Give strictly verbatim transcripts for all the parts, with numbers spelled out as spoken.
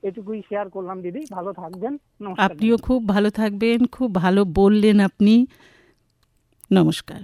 এটুকুই শেয়ার করলাম দিদি, ভালো থাকবেন। আপনিও খুব ভালো থাকবেন, খুব ভালো বললেন আপনি। নমস্কার।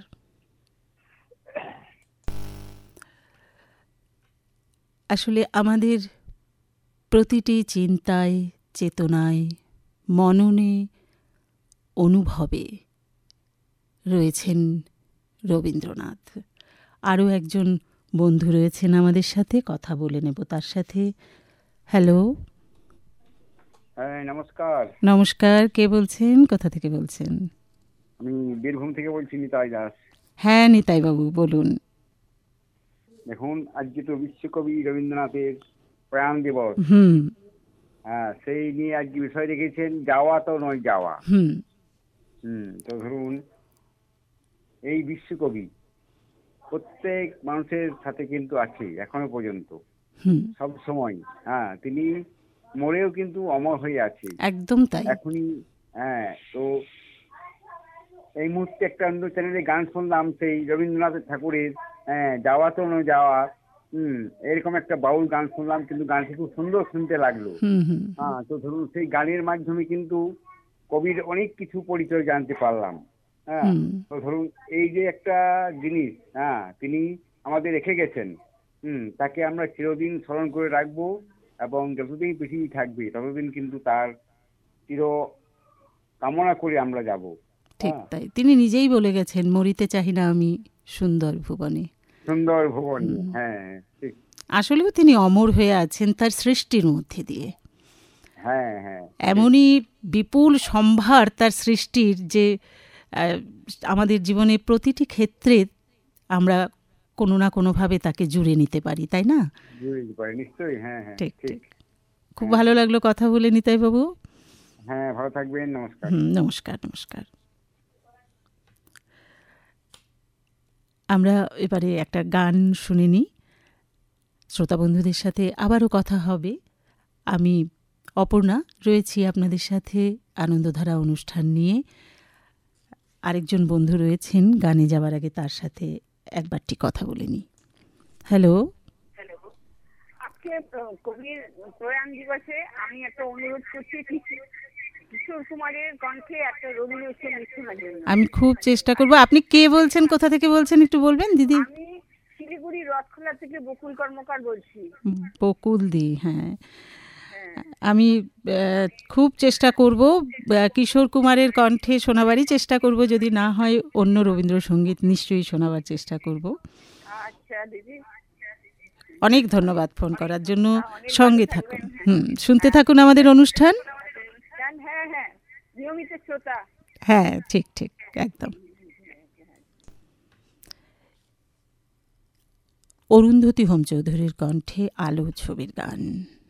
আসলে আমাদের প্রতিটি চিন্তায়, চেতনায়, মননে, অনুভবে রয়েছেন রবীন্দ্রনাথ। আরও একজন বন্ধু রয়েছেন আমাদের সাথে, কথা বলে নেব তার সাথে। হ্যালো। হ্যাঁ নমস্কার। নমস্কার, কে বলছেন, কোথা থেকে বলছেন? আমি বীরভূম থেকে বলছি, নিতাই দাস। হ্যাঁ নিতাই বাবু বলুন। দেখুন, আজকে তো বিশ্বকবি রবীন্দ্রনাথের প্রয়াণ দিবস। হুম। হ্যাঁ, সেই নিয়ে আজকে বিষয় রেখেছেন, যাওয়া তো নয় যাওয়া। হুম হুম তো ধরুন, এই বিশ্বকবি প্রত্যেক মানুষের সাথে কিন্তু আছে এখনো পর্যন্ত, সব সময়। হ্যাঁ, তিনি মরেও কিন্তু অমর হয়ে আছে। একদম তাই। এখনই হ্যাঁ, তো এই মুহূর্তে একটা অন্য চ্যানেলে গান শুনলাম, সেই রবীন্দ্রনাথ ঠাকুরের হ্যাঁ যাওয়া তো নয় যাওয়া। হুম এরকম একটা বাউল গান শুনলাম, কিন্তু গানটি খুব সুন্দর শুনতে লাগলো। হ্যাঁ, তো ধরুন সেই গানের মাধ্যমে কিন্তু কবির অনেক কিছু পরিচয় জানতে পারলাম। হ্যাঁ, তো ধরুন এই যে একটা জিনিস, হ্যাঁ তিনি আমাদের রেখে গেছেন, হুম তাকে আমরা চিরদিন স্মরণ করে রাখবো, এবং যতদিন পৃথিবী থাকবে ততদিন কিন্তু তার চির কামনা করে আমরা যাব। ঠিক তাই, তিনি নিজেই বলে গেছেন, মরিতে চাহি না আমি সুন্দর ভুবনে। সুন্দর ভুবনে, হ্যাঁ ঠিক। আসলেও তিনি অমর হয়ে আছেন তার সৃষ্টির মধ্যে দিয়ে। হ্যাঁ হ্যাঁ, এমনই বিপুল সম্ভার তার সৃষ্টির, যে আমাদের জীবনে প্রতিটি ক্ষেত্রে আমরা কোনো না কোনোভাবে তাকে জুড়ে নিতে পারি, তাই না? জুড়ে নিতে পারি নিশ্চয়ই। হ্যাঁ হ্যাঁ ঠিক ঠিক। খুব ভালো লাগলো কথা বলে নিতাই বাবু। হ্যাঁ, ভালো থাকবেন। নমস্কার। হুম নমস্কার নমস্কার। আমরা এবারে একটা গান শুনে নিই, শ্রোতা বন্ধুদের সাথে আবারও কথা হবে। আমি অপর্ণা রয়েছি আপনাদের সাথে আনন্দধারা অনুষ্ঠান নিয়ে। আরেকজন বন্ধু রয়েছেন গানে যাওয়ার আগে তার সাথে একবারটি কথা বলে নিই। হ্যালো। হ্যালো, আজকে কবির প্রয়াণ দিবসে আমি একটা অনুরোধ করছি, কিশোর কুমারের কণ্ঠে একটা রবীন্দ্রসঙ্গীত শোনার জন্য। আমি খুব চেষ্টা করব। আপনি কে বলছেন, কোথা থেকে বলছেন একটু বলবেন দিদি? আমি শিলিগুড়ি রথখোলা থেকে বকুল কর্মকার বলছি। বকুল দি, হ্যাঁ। আমি খুব চেষ্টা করব কিশোর কুমারের কণ্ঠে শোনাবারই চেষ্টা করব, যদি না হয় অন্য রবীন্দ্রসঙ্গীত নিশ্চয়ই শোনাবার চেষ্টা করব। আচ্ছা দিদি, অনেক ধন্যবাদ ফোন করার জন্য। সঙ্গে থাকুন, হুম শুনতে থাকুন আমাদের অনুষ্ঠান। হ্যাঁ হ্যাঁ, নিয়মিত শ্রোতা। হ্যাঁ ঠিক ঠিক, একদম। অরুন্ধতী হোম চৌধুরীর কণ্ঠে আলো ছবির গান।